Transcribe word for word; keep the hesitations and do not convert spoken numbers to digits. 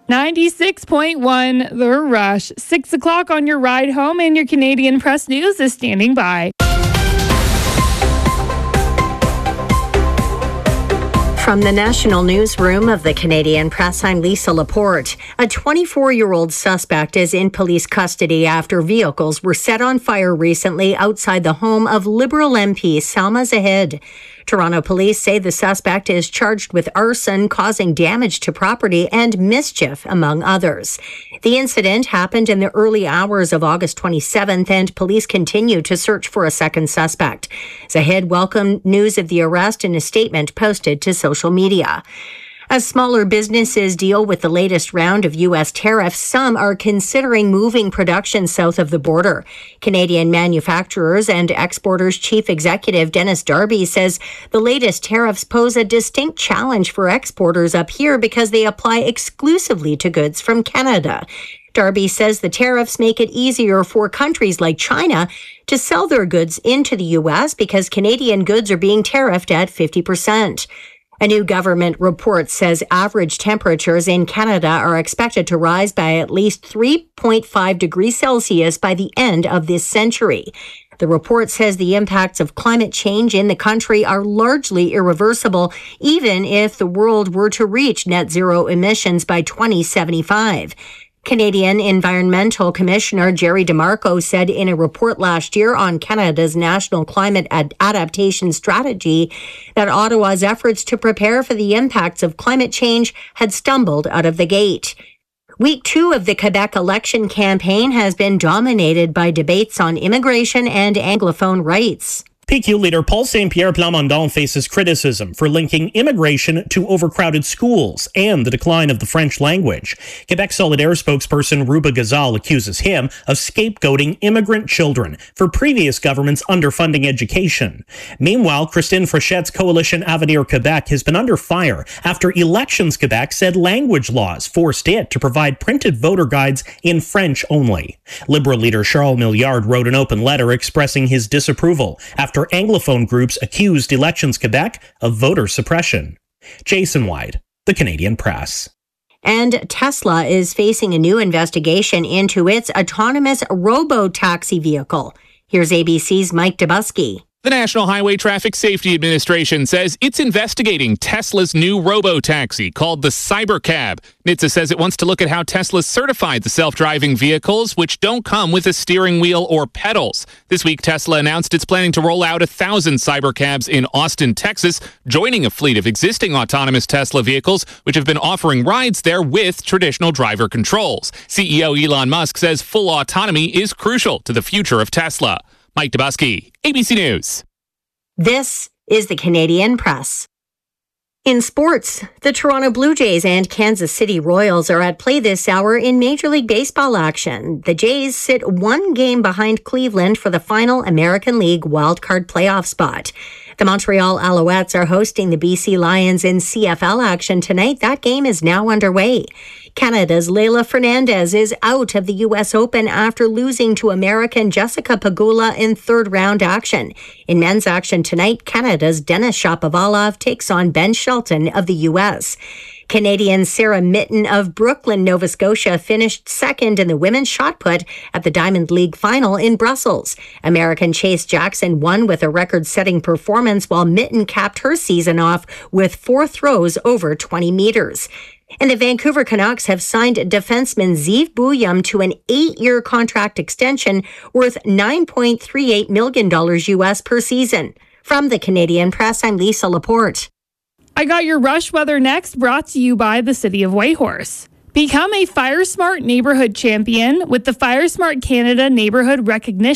ninety-six point one The Rush. Six o'clock on your ride home, and your Canadian Press News is standing by. From the national newsroom of the Canadian Press, I'm Lisa Laporte. A twenty-four-year-old suspect is in police custody after vehicles were set on fire recently outside the home of Liberal M P Salma Zahid. Toronto police say the suspect is charged with arson, causing damage to property, and mischief, among others. The incident happened in the early hours of August twenty-seventh, and police continue to search for a second suspect. Zahid welcomed news of the arrest in a statement posted to social media. As smaller businesses deal with the latest round of U S tariffs, some are considering moving production south of the border. Canadian Manufacturers and Exporters Chief Executive Dennis Darby says the latest tariffs pose a distinct challenge for exporters up here because they apply exclusively to goods from Canada. Darby says the tariffs make it easier for countries like China to sell their goods into the U S because Canadian goods are being tariffed at fifty percent. A new government report says average temperatures in Canada are expected to rise by at least three point five degrees Celsius by the end of this century. The report says the impacts of climate change in the country are largely irreversible, even if the world were to reach net zero emissions by twenty seventy-five. Canadian Environmental Commissioner Jerry DeMarco said in a report last year on Canada's National Climate Ad- Adaptation Strategy that Ottawa's efforts to prepare for the impacts of climate change had stumbled out of the gate. Week two of the Quebec election campaign has been dominated by debates on immigration and Anglophone rights. P Q leader Paul Saint-Pierre Plamondon faces criticism for linking immigration to overcrowded schools and the decline of the French language. Quebec Solidaire spokesperson Ruba Gazal accuses him of scapegoating immigrant children for previous governments underfunding education. Meanwhile, Christine Fréchette's coalition Avenir Quebec has been under fire after Elections Quebec said language laws forced it to provide printed voter guides in French only. Liberal leader Charles Milliard wrote an open letter expressing his disapproval after After Anglophone groups accused Elections Quebec of voter suppression. Jason White, The Canadian Press. And Tesla is facing a new investigation into its autonomous robo-taxi vehicle. Here's A B C's Mike Dubusky. The National Highway Traffic Safety Administration says it's investigating Tesla's new robo-taxi called the Cybercab. N H T S A says it wants to look at how Tesla certified the self-driving vehicles, which don't come with a steering wheel or pedals. This week, Tesla announced it's planning to roll out a thousand Cybercabs in Austin, Texas, joining a fleet of existing autonomous Tesla vehicles, which have been offering rides there with traditional driver controls. C E O Elon Musk says full autonomy is crucial to the future of Tesla. Mike Dubusky, A B C News. This is the Canadian Press. In sports, the Toronto Blue Jays and Kansas City Royals are at play this hour in Major League Baseball action. The Jays sit one game behind Cleveland for the final American League wildcard playoff spot. The Montreal Alouettes are hosting the B C Lions in C F L action tonight. That game is now underway. Canada's Leylah Fernandez is out of the U S Open after losing to American Jessica Pegula in third-round action. In men's action tonight, Canada's Denis Shapovalov takes on Ben Shelton of the U S Canadian Sarah Mitten of Brooklyn, Nova Scotia, finished second in the women's shot put at the Diamond League final in Brussels. American Chase Jackson won with a record-setting performance, while Mitten capped her season off with four throws over twenty meters. And the Vancouver Canucks have signed defenseman Zeev Buyam to an eight-year contract extension worth nine point three eight million dollars U S per season. From the Canadian Press, I'm Lisa Laporte. I got your rush weather next, brought to you by the City of Whitehorse. Become a FireSmart neighborhood champion with the FireSmart Canada Neighborhood Recognition